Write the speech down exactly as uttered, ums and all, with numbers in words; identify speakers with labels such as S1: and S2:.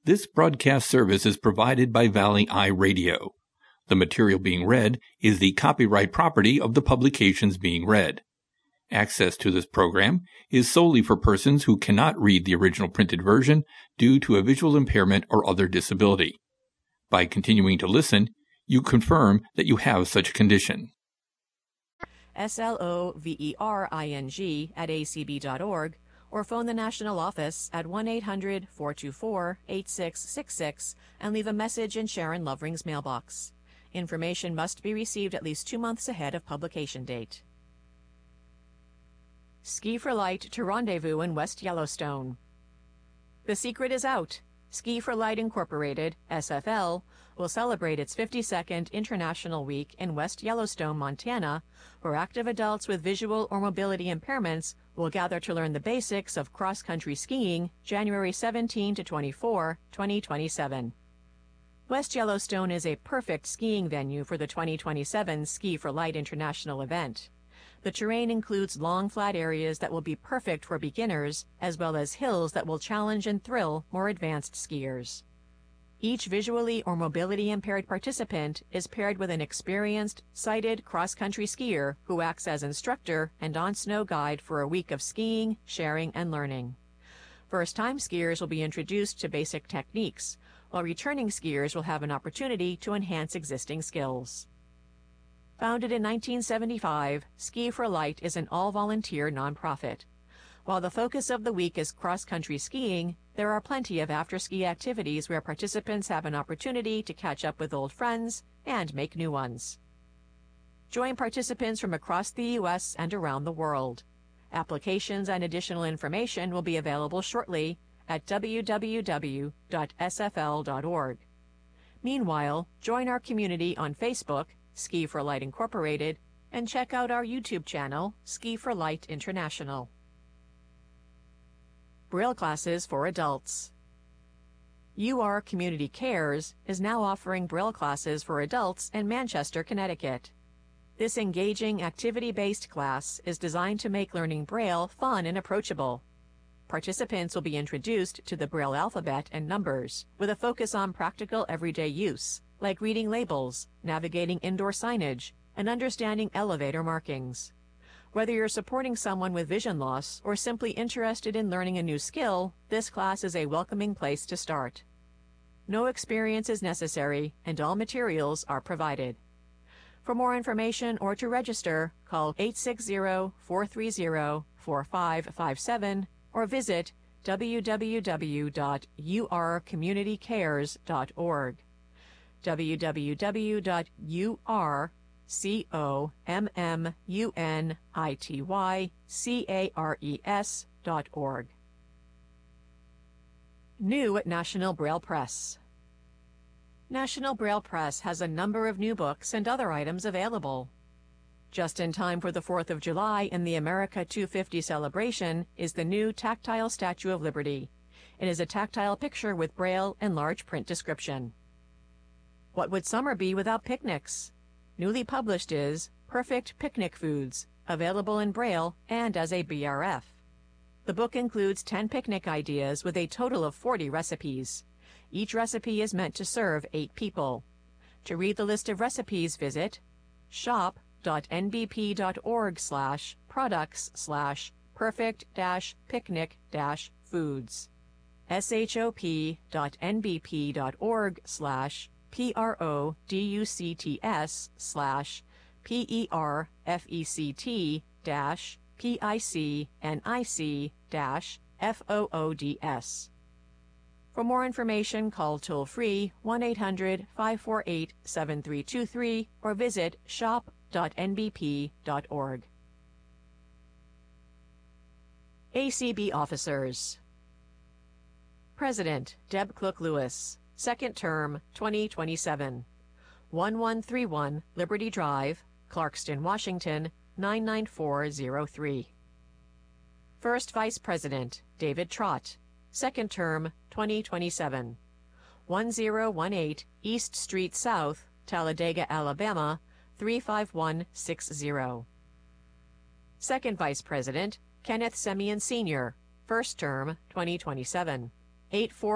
S1: This broadcast service is provided by Valley Eye Radio. The material being read is the copyright property of the publications being read. Access to this program is solely for persons who cannot read the original printed version due to a visual impairment or other disability. By continuing to listen, you confirm that you have such a condition.
S2: S L O V E R I N G at A C B dot org or phone the national office at one eight hundred, four two four, eight six six six and leave a message in Sharon Lovering's mailbox. Information must be received at least two months ahead of publication date. Ski for Light to Rendezvous in West Yellowstone. The secret is out. Ski for Light Incorporated, S F L, will celebrate its fifty-second International Week in West Yellowstone, Montana, where active adults with visual or mobility impairments will gather to learn the basics of cross-country skiing January seventeenth to twenty-fourth, twenty twenty-seven. West Yellowstone is a perfect skiing venue for the twenty twenty-seven Ski for Light International event. The terrain includes long, flat areas that will be perfect for beginners, as well as hills that will challenge and thrill more advanced skiers. Each visually or mobility impaired participant is paired with an experienced, sighted cross-country skier who acts as instructor and on-snow guide for a week of skiing, sharing, and learning. First-time skiers will be introduced to basic techniques, while returning skiers will have an opportunity to enhance existing skills. Founded in nineteen seventy-five, Ski for Light is an all-volunteer nonprofit. While the focus of the week is cross-country skiing, there are plenty of after-ski activities where participants have an opportunity to catch up with old friends and make new ones. Join participants from across the U S and around the world. Applications and additional information will be available shortly at w w w dot s f l dot org. Meanwhile, join our community on Facebook, Ski for Light Incorporated, and check out our YouTube channel, Ski for Light International. Braille classes for adults. U R Community Cares is now offering Braille classes for adults in Manchester, Connecticut. This engaging, activity-based class is designed to make learning Braille fun and approachable. Participants will be introduced to the Braille alphabet and numbers, with a focus on practical everyday use, like reading labels, navigating indoor signage, and understanding elevator markings. Whether you're supporting someone with vision loss or simply interested in learning a new skill, this class is a welcoming place to start. No experience is necessary, and all materials are provided. For more information or to register, call eight six zero, four three zero, four five five seven or visit w w w dot u r community cares dot org. w w w dot u r community cares dot org. New at National Braille Press. National Braille Press has a number of new books and other items available. Just in time for the fourth of July and the America two fifty celebration is the new Tactile Statue of Liberty. It is a tactile picture with Braille and large print description. What would summer be without picnics? Newly published is Perfect Picnic Foods, available in Braille and as a B R F. The book includes ten picnic ideas with a total of forty recipes. Each recipe is meant to serve eight people. To read the list of recipes, visit shop dot n b p dot org slash products slash perfect dash picnic dash foods. shop dot n b p dot org slash P R O D U C T S slash P E R F E C T dash P I C N I C dash F O O D S. For more information, call toll-free one eight hundred, five four eight, seven three two three or visit shop dot n b p dot org. A C B Officers. President Deb Cook-Lewis. Second term, twenty twenty-seven. eleven thirty-one Liberty Drive, Clarkston, Washington, nine nine four zero three. First Vice President, David Trott. Second term, twenty twenty-seven. ten eighteen East Street South, Talladega, Alabama, three five one six zero. Second Vice President, Kenneth Semien Senior First term, twenty twenty-seven. eight four